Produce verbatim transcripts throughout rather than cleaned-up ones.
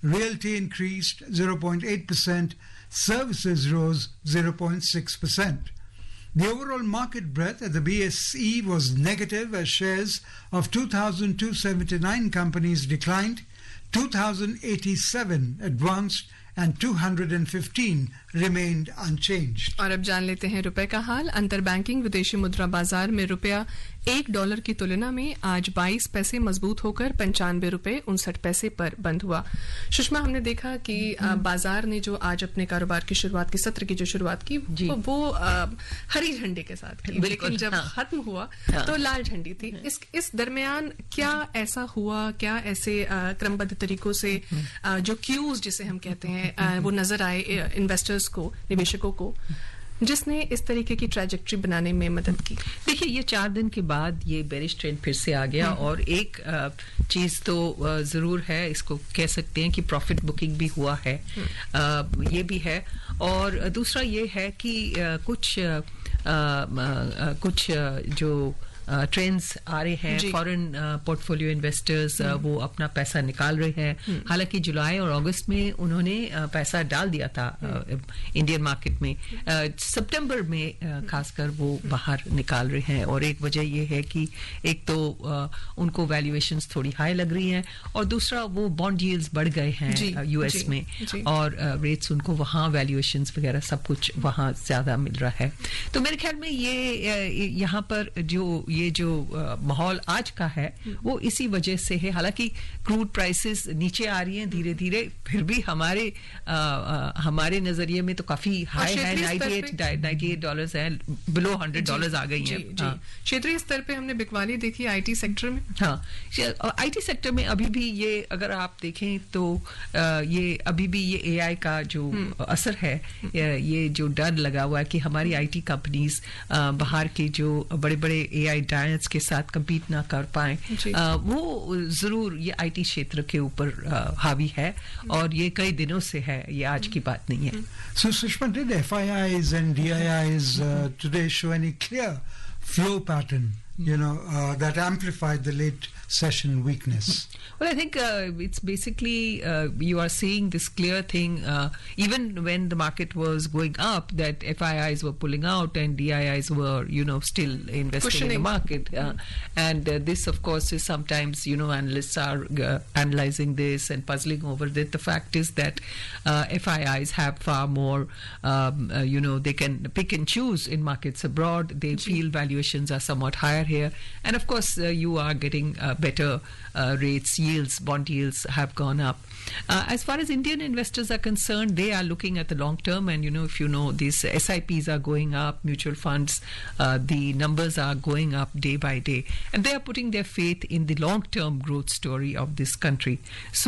Realty increased zero point eight percent. Services rose zero point six percent. The overall market breadth at the B S E was negative as shares of two thousand two hundred seventy-nine companies declined, two thousand eighty-seven advanced and two hundred fifteen remained unchanged. और अब जान लेते हैं रुपए का हाल. अंतर banking विदेशी मुद्रा बाजार में रुपया एक डॉलर की तुलना में आज बाईस पैसे मजबूत होकर पंचानवे रुपए उनसठ पैसे पर बंद हुआ. सुषमा, हमने देखा कि बाजार ने जो आज अपने कारोबार की शुरुआत की सत्र की जो शुरुआत की वो, वो आ, हरी झंडे के साथ की, लेकिन जब हाँ. खत्म हुआ हाँ. तो लाल झंडी थी. हाँ. इस इस दरमियान क्या ऐसा हुआ, क्या ऐसे आ, क्रमबद्ध तरीकों से आ, जो क्यूज जिसे हम कहते हैं आ, वो नजर आए इन्वेस्टर्स को, निवेशकों को, जिसने इस तरीके की ट्रैजेक्टरी बनाने में मदद की? देखिए, ये चार दिन के बाद ये बेरिश ट्रेंड फिर से आ गया और एक चीज तो जरूर है, इसको कह सकते हैं कि प्रॉफिट बुकिंग भी हुआ है, ये भी है. और दूसरा ये है कि कुछ कुछ जो ट्रेंड्स आ रहे हैं, फॉरेन पोर्टफोलियो इन्वेस्टर्स वो अपना पैसा निकाल रहे हैं. हालांकि जुलाई और अगस्त में उन्होंने पैसा डाल दिया था इंडियन मार्केट में, सितंबर में खासकर वो बाहर निकाल रहे हैं. और एक वजह ये है कि एक तो उनको वैल्यूएशंस थोड़ी हाई लग रही हैं और दूसरा वो बॉन्ड यील्ड्स बढ़ गए हैं यूएस में और रेट्स उनको वहां वैल्यूएशंस वगैरह सब कुछ वहां ज्यादा मिल रहा है. तो मेरे ख्याल में ये यहाँ पर जो ये जो माहौल आज का है वो इसी वजह से है. हालांकि क्रूड प्राइसेस नीचे आ रही हैं धीरे धीरे, फिर भी हमारे आ, आ, हमारे नजरिए में तो काफी हाई है, अट्ठानवे डॉलर्स है, बिलो हंड्रेड डॉलर्स आ गई हैं. क्षेत्रीय स्तर पे हमने बिकवाली देखी आईटी सेक्टर में. हाँ, आईटी सेक्टर में अभी भी ये अगर आप देखें तो आ, ये अभी भी ये एआई का जो असर है, ये जो डर लगा हुआ है कि हमारी आईटी कंपनीज बाहर के जो बड़े बड़े एआई जायंट्स के साथ कम्पीट ना कर पाए, वो जरूर ये आईटी क्षेत्र के ऊपर हावी है और ये कई दिनों से है, ये आज की बात नहीं है. So Sushma, did F I Is and D I Is uh, today show any clear flow pattern, you know, uh, that amplified the late session weakness? Well, I think uh, it's basically uh, you are seeing this clear thing uh, even when the market was going up, that F I Is were pulling out and D I Is were, you know, still investing Cushioning. in the market. Uh, mm-hmm. And uh, this, of course, is sometimes, you know, analysts are uh, analyzing this and puzzling over it. The fact is that uh, F I Is have far more, um, uh, you know, they can pick and choose in markets abroad. They mm-hmm. feel valuations are somewhat higher here. And, of course, uh, you are getting uh, better uh, rates, yields, bond yields have gone up. Uh, as far as Indian investors are concerned, they are looking at the long term, and you know, if you know, these S I Ps are going up, mutual funds, uh, the numbers are going up day by day, and they are putting their faith in the long term growth story of this country.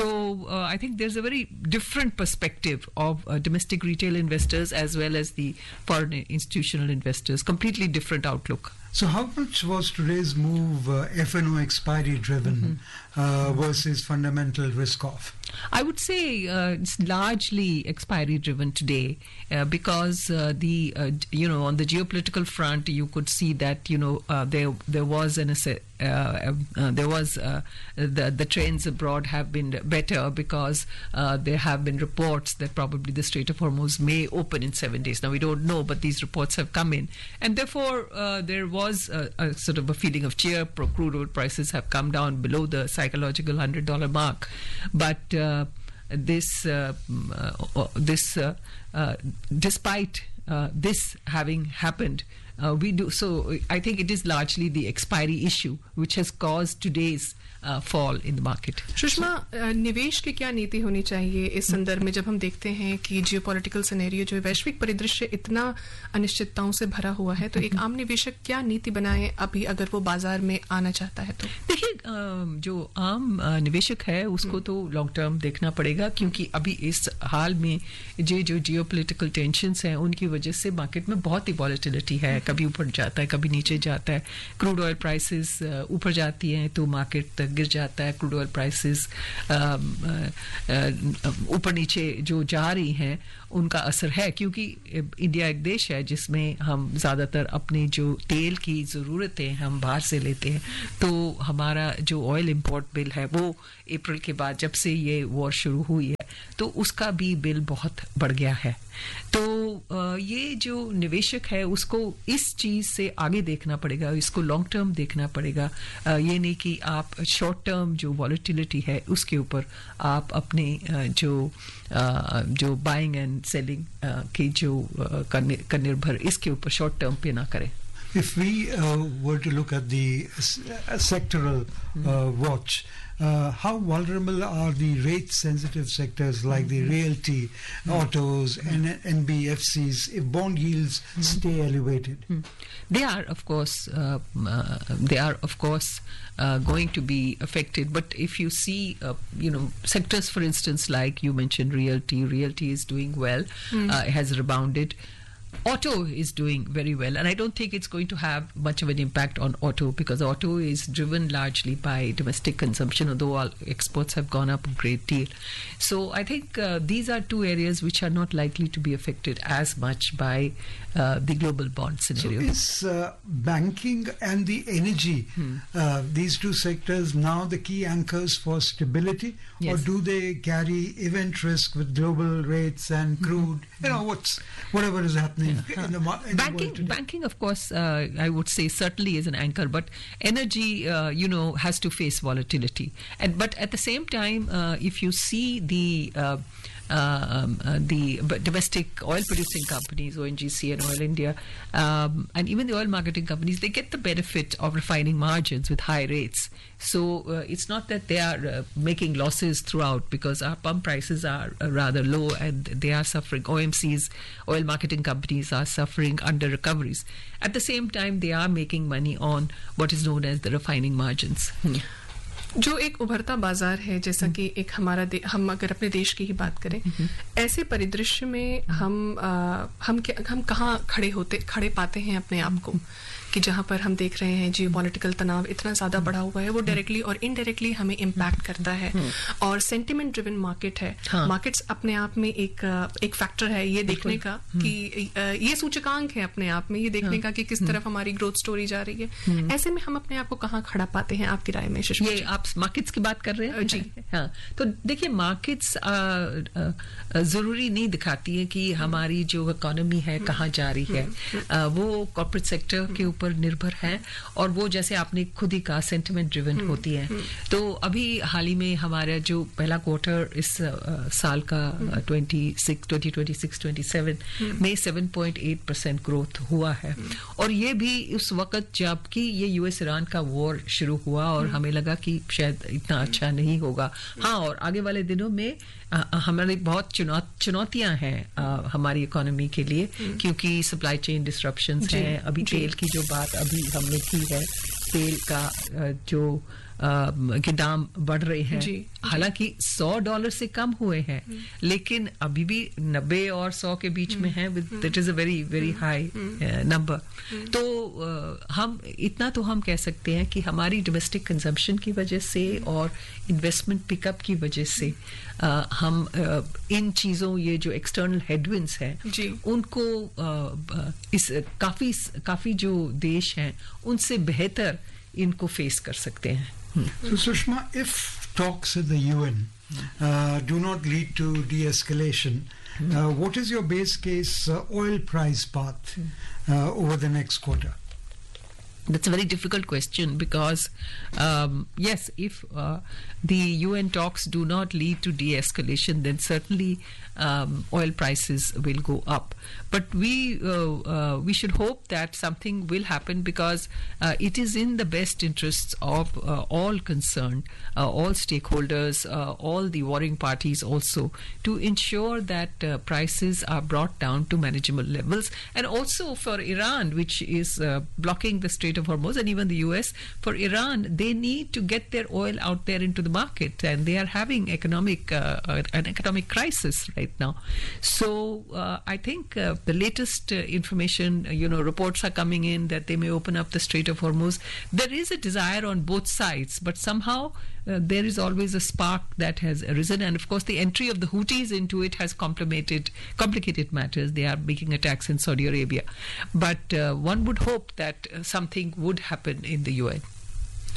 So uh, I think there's a very different perspective of uh, domestic retail investors as well as the foreign institutional investors, completely different outlook. So how much was today's move uh, F and O expiry driven mm-hmm. uh, versus fundamental risk off? I would say uh, it's largely expiry driven today uh, because uh, the uh, you know, on the geopolitical front you could see that, you know, uh, there there was an uh, uh, there was uh, the the trends abroad have been better because uh, there have been reports that probably the Strait of Hormuz may open in seven days. Now we don't know, but these reports have come in, and therefore uh, there was a, a sort of a feeling of cheer. Pro crude oil prices have come down below the psychological one hundred dollar mark, but uh, this uh, uh, this uh, uh, despite uh, this having happened, uh, we do so I think it is largely the expiry issue which has caused today's uh, fall in the market. Sushma, निवेश की क्या नीति होनी चाहिए इस संदर्भ में, जब हम देखते हैं कि जियोपॉलिटिकल सिनेरियो जो वैश्विक परिदृश्य इतना अनिश्चितताओं से भरा हुआ है, तो एक आम निवेशक क्या नीति बनाए अभी अगर वो बाजार में आना चाहता है? तो देखिए, जो आम निवेशक है उसको तो लॉन्ग टर्म देखना पड़ेगा, क्योंकि अभी इस हाल में जो जो जियोपॉलिटिकल टेंशंस हैं उनकी वजह से मार्केट में बहुत ही वॉलेटिलिटी है, कभी ऊपर जाता है कभी नीचे जाता है. क्रूड ऑयल प्राइसेस ऊपर जाती हैं तो मार्केट गिर जाता है, क्रूड ऑयल प्राइसेस ऊपर नीचे जो जा रही हैं उनका असर है, क्योंकि इंडिया एक देश है जिसमें हम ज़्यादातर अपनी जो तेल की ज़रूरतें हम बाहर से लेते हैं, तो हमारा जो ऑयल इंपोर्ट बिल है वो अप्रैल के बाद जब से ये वॉर शुरू हुई है तो उसका भी बिल बहुत बढ़ गया है। तो ये जो निवेशक है उसको इस चीज से आगे देखना पड़ेगा, इसको लॉन्ग टर्म देखना पड़ेगा। ये नहीं कि आप शॉर्ट टर्म जो वॉलेटिलिटी है उसके ऊपर आप अपने जो जो बाइंग एंड सेलिंग की जो का निर्भर इसके ऊपर शॉर्ट टर्म पे ना करें। If we uh, were to look at the uh, sectoral uh, watch, uh, how vulnerable are the rate-sensitive sectors like mm-hmm. the realty, mm-hmm. autos, and N B F Cs if bond yields mm-hmm. stay elevated? Mm-hmm. They are, of course, uh, uh, they are, of course, uh, going to be affected. But if you see, uh, you know, sectors, for instance, like you mentioned, realty, realty is doing well, mm-hmm. uh, has rebounded. Auto is doing very well, and I don't think it's going to have much of an impact on auto because auto is driven largely by domestic consumption, although all exports have gone up a great deal. So I think uh, these are two areas which are not likely to be affected as much by uh, the global bond scenario. So is uh, banking and the energy, hmm. uh, these two sectors now the key anchors for stability, yes. or do they carry event risk with global rates and crude, mm-hmm. you know, what's whatever is happening? Yeah. In the, in banking, the banking, of course, uh, I would say certainly is an anchor, but energy, uh, you know, has to face volatility. And but at the same time, uh, if you see the uh, uh, um, uh, the domestic oil-producing companies, O N G C and Oil India, um, and even the oil marketing companies, they get the benefit of refining margins with high rates. So uh, it's not that they are uh, making losses throughout because our pump prices are uh, rather low and they are suffering. O M Cs, oil marketing companies, are suffering under recoveries. At the same time, they are making money on what is known as the refining margins. Hmm. जो एक उभरता बाजार है, जैसा कि एक हमारा हम अगर अपने देश की ही बात करें, ऐसे परिदृश्य में हम आ, हम हम कहाँ खड़े होते खड़े पाते हैं अपने आप को कि जहां पर हम देख रहे हैं जियोपॉलिटिकल तनाव इतना ज्यादा बढ़ा हुआ है, वो डायरेक्टली और इनडायरेक्टली हमें इम्पैक्ट करता है। और सेंटिमेंट ड्रिवन मार्केट है, मार्केट्स अपने आप में एक एक फैक्टर है ये देखने का कि ये सूचकांक है अपने आप में ये देखने का कि किस तरफ हमारी ग्रोथ स्टोरी जा रही है। ऐसे में हम अपने आप को कहाँ खड़ा पाते हैं आपकी राय में? ये आप मार्केट्स की बात कर रहे हैं? जी हाँ। तो देखिए, मार्केट्स जरूरी नहीं दिखाती है कि हमारी जो इकोनॉमी है कहाँ जा रही है, वो कॉर्पोरेट सेक्टर के ऊपर निर्भर है और वो जैसे आपने खुद ही कहा सेंटिमेंट ड्रिवन होती है। तो अभी हाल ही में हमारा जो पहला क्वार्टर इस uh, साल का twenty twenty six twenty seven में seven point eight percent growth हुआ है। और ये भी उस वक्त जबकि ये यूएस ईरान का वॉर शुरू हुआ और हमें लगा कि शायद इतना अच्छा नहीं होगा। हाँ, और आगे वाले दिनों में आ, हमारे बहुत चुनौ, चुनौतियां हैं आ, हमारी इकोनॉमी के लिए, क्योंकि सप्लाई चेन डिसरप्शंस हैं। अभी तेल की जो बात अभी हमने की है, तेल का जो के दाम बढ़ रहे हैं, हालांकि सौ डॉलर से कम हुए हैं लेकिन अभी भी नब्बे और सौ के बीच में है। That is a very very high number. तो uh, हम इतना तो हम कह सकते हैं कि हमारी डोमेस्टिक कंजम्पशन की वजह से और इन्वेस्टमेंट पिकअप की वजह से uh, हम uh, इन चीजों ये जो एक्सटर्नल हेडविंड्स हैं उनको uh, इस काफी काफी जो देश हैं उनसे बेहतर इनको फेस कर सकते हैं। So Sushma, if talks at the U N uh, do not lead to de-escalation, uh, what is your base case uh, oil price path uh, over the next quarter? That's a very difficult question because, um, yes, if uh, the U N talks do not lead to de-escalation, then certainly um, oil prices will go up. But we uh, uh, we should hope that something will happen because uh, it is in the best interests of uh, all concerned, uh, all stakeholders, uh, all the warring parties also, to ensure that uh, prices are brought down to manageable levels. And also for Iran, which is uh, blocking the Strait of Hormuz, and even the U S, for Iran, they need to get their oil out there into the market, and they are having economic uh, an economic crisis right now. So uh, I think uh, the latest uh, information, uh, you know, reports are coming in that they may open up the Strait of Hormuz. There is a desire on both sides, but somehow uh, there is always a spark that has arisen, and of course the entry of the Houthis into it has complicated complicated matters. They are making attacks in Saudi Arabia, but uh, one would hope that uh, something would happen in the U N.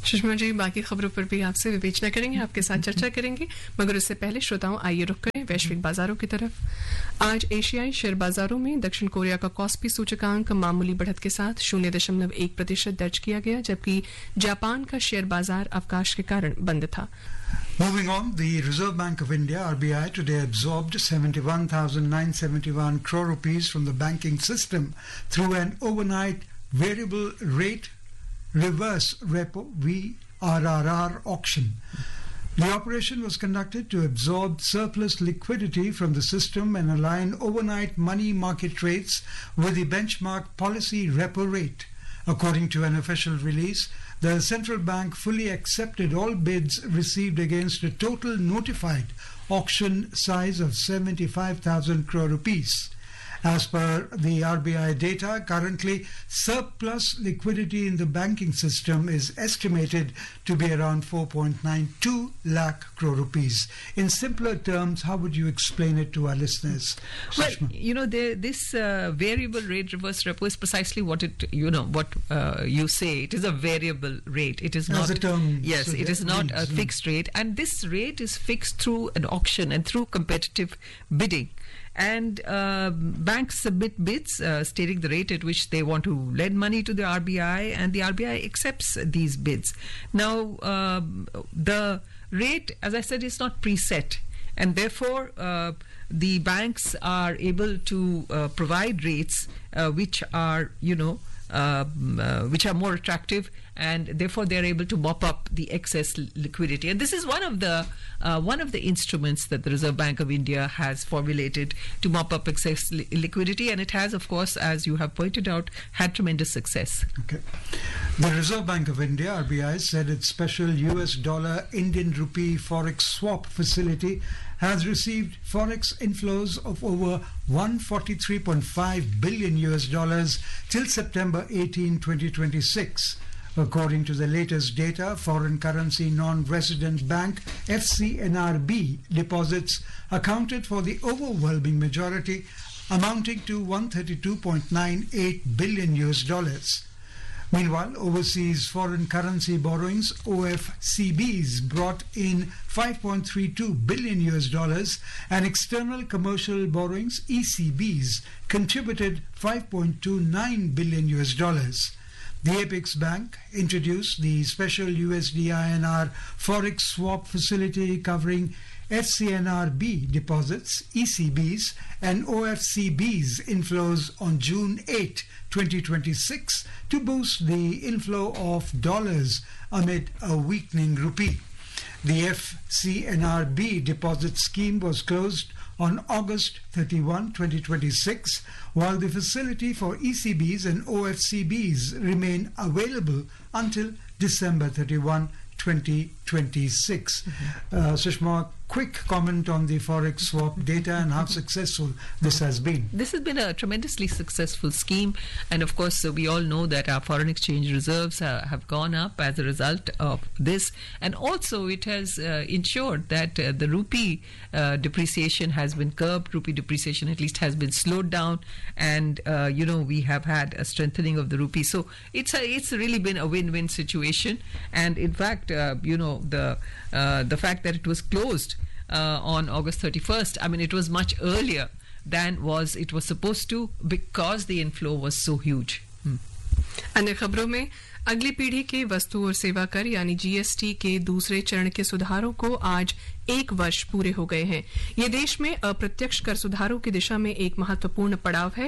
Sushma ji, बाकी खबरों पर भी आपसे विवेचना करेंगे, आपके साथ चर्चा करेंगे, मगर उससे पहले श्रोताओं आइए रुक करें वैश्विक बाजारों की तरफ। आज एशियाई शेयर बाजारों में दक्षिण कोरिया का कॉस्पी सूचकांक मामूली बढ़त के साथ शून्य दशमलव एक प्रतिशत दर्ज किया गया, जबकि जापान का शेयर बाजार अवकाश के कारण बंद था। Moving on, the Reserve Bank of India, R B I, today absorbed seventy-one thousand nine hundred seventy-one crore rupees from the banking system through an overnight variable rate reverse repo V R R R auction. The operation was conducted to absorb surplus liquidity from the system and align overnight money market rates with the benchmark policy repo rate. According to an official release, the central bank fully accepted all bids received against a total notified auction size of seventy-five thousand crore rupees. As per the R B I data, currently surplus liquidity in the banking system is estimated to be around four point nine two lakh crore rupees. In simpler terms, how would you explain it to our listeners? Well, Sushma? you know, there, this uh, variable rate reverse repo is precisely what it, you know, what uh, you say. It is a variable rate. It is As not. the term yes, it is not reads, a yeah. fixed rate, and this rate is fixed through an auction and through competitive bidding. And uh, banks submit bids uh, stating the rate at which they want to lend money to the R B I, and the R B I accepts these bids. Now, uh, the rate, as I said, is not preset, and therefore uh, the banks are able to uh, provide rates uh, which are, you know, uh, uh, which are more attractive, and therefore they are able to mop up the excess li- liquidity. And this is one of the uh, one of the instruments that the Reserve Bank of India has formulated to mop up excess li- liquidity, and it has, of course, as you have pointed out, had tremendous success. Okay. The Reserve Bank of India, R B I, said its special U S dollar Indian rupee forex swap facility has received forex inflows of over one hundred forty-three point five billion U S dollars till September eighteenth, twenty twenty-six. According to the latest data, foreign currency non-resident bank F C N R B deposits accounted for the overwhelming majority, amounting to one hundred thirty-two point nine eight billion U S dollars. Meanwhile, overseas foreign currency borrowings, O F C Bs, brought in five point three two billion U S dollars, and external commercial borrowings, E C Bs, contributed five point two nine billion U S dollars. The Apex Bank introduced the special U S D I N R forex swap facility covering F C N R B deposits, E C Bs, and O F C Bs inflows on June eighth, twenty twenty-six to boost the inflow of dollars amid a weakening rupee. The F C N R B deposit scheme was closed on August thirty-first, twenty twenty-six, while the facility for E C Bs and O F C Bs remain available until December thirty-first, twenty twenty-six. Mm-hmm. Uh, Sushma, quick comment on the forex swap data and how successful this has been. This has been a tremendously successful scheme, and of course uh, we all know that our foreign exchange reserves uh, have gone up as a result of this, and also it has uh, ensured that uh, the rupee uh, depreciation has been curbed. Rupee depreciation at least has been slowed down, and uh, you know we have had a strengthening of the rupee. So it's a, it's really been a win-win situation, and in fact uh, you know the uh, the fact that it was closed Uh, on August thirty-first. I mean, it was much earlier than was it was supposed to because the inflow was so huge. Hmm. अन्य खबरों में अगली पीढ़ी के वस्तु और सेवा कर यानी जीएसटी के दूसरे चरण के सुधारों को आज एक वर्ष पूरे हो गए हैं। ये देश में अप्रत्यक्ष कर सुधारों की दिशा में एक महत्वपूर्ण पड़ाव है।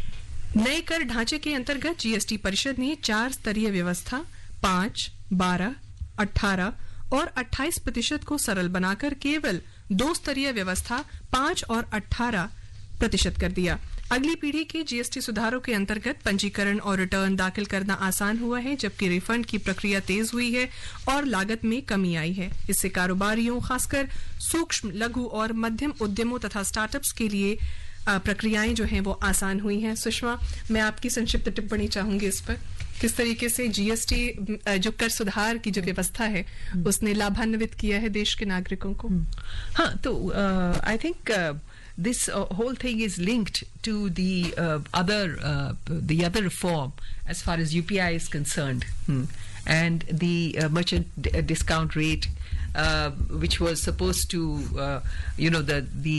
नए कर ढांचे के अंतर्गत जीएसटी परिषद ने चार स्तरीय व्यवस्था पांच, बारह, अठारह और अट्ठाईस प्रतिशत को सरल बनाकर केवल दो स्तरीय व्यवस्था पांच और अठारह प्रतिशत कर दिया। अगली पीढ़ी के जीएसटी सुधारों के अंतर्गत पंजीकरण और रिटर्न दाखिल करना आसान हुआ है, जबकि रिफंड की प्रक्रिया तेज हुई है और लागत में कमी आई है। इससे कारोबारियों, खासकर सूक्ष्म, लघु और मध्यम उद्यमों तथा स्टार्टअप्स के लिए प्रक्रियाएं जो हैं वो आसान हुई हैं। सुषमा, मैं आपकी संक्षिप्त टिप्पणी चाहूंगी इस पर, किस तरीके से जीएसटी जो कर सुधार की जो व्यवस्था है उसने लाभान्वित किया है देश के नागरिकों को। हाँ, तो I think this uh, whole thing is linked to the uh, other uh, the other reform as far as U P I is concerned. Hmm. and the uh, merchant d- discount rate, uh, which was supposed to, uh, you know, the the